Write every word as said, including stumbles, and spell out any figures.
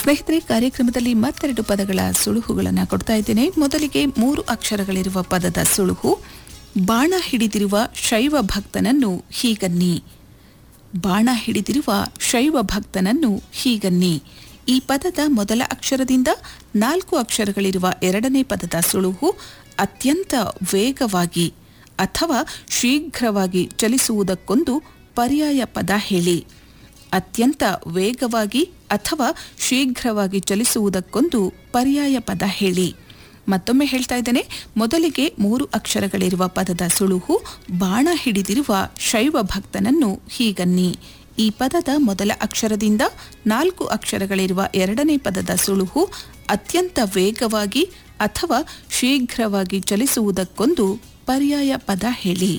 ಸ್ನೇಹಿತರೆ, ಕಾರ್ಯಕ್ರಮದಲ್ಲಿ ಮತ್ತೆರಡು ಪದಗಳ ಸುಳುಹುಗಳನ್ನು ಕೊಡ್ತಾ ಇದ್ದೇನೆ. ಮೊದಲಿಗೆ ಮೂರು ಅಕ್ಷರಗಳಿರುವ ಪದದ ಸುಳುಹು: ಬಾಣ ಹಿಡಿದಿರುವ ಶೈವ ಭಕ್ತನನ್ನು ಹೀಗನ್ನಿ. ಬಾಣ ಹಿಡಿದಿರುವ ಶೈವ ಭಕ್ತನನ್ನು ಹೀಗನ್ನಿ. ಈ ಪದದ ಮೊದಲ ಅಕ್ಷರದಿಂದ ನಾಲ್ಕು ಅಕ್ಷರಗಳಿರುವ ಎರಡನೇ ಪದದ ಸುಳುಹು: ಅತ್ಯಂತ ವೇಗವಾಗಿ ಅಥವಾ ಶೀಘ್ರವಾಗಿ ಚಲಿಸುವುದಕ್ಕೊಂದು ಪರ್ಯಾಯ ಪದ ಹೇಳಿ. ಅತ್ಯಂತ ವೇಗವಾಗಿ ಅಥವಾ ಶೀಘ್ರವಾಗಿ ಚಲಿಸುವುದಕ್ಕೊಂದು ಪರ್ಯಾಯ ಪದ ಹೇಳಿ. ಮತ್ತೊಮ್ಮೆ ಹೇಳ್ತಾ ಇದ್ದೇನೆ. ಮೊದಲಿಗೆ ಮೂರು ಅಕ್ಷರಗಳಿರುವ ಪದದ ಸುಳುಹು: ಬಾಣ ಹಿಡಿದಿರುವ ಶೈವ ಭಕ್ತನನ್ನು ಹೀಗನ್ನಿ. ಈ ಪದದ ಮೊದಲ ಅಕ್ಷರದಿಂದ ನಾಲ್ಕು ಅಕ್ಷರಗಳಿರುವ ಎರಡನೇ ಪದದ ಸುಳುಹು: ಅತ್ಯಂತ ವೇಗವಾಗಿ ಅಥವಾ ಶೀಘ್ರವಾಗಿ ಚಲಿಸುವುದಕ್ಕೊಂದು ಪರ್ಯಾಯ ಪದ ಹೇಳಿ.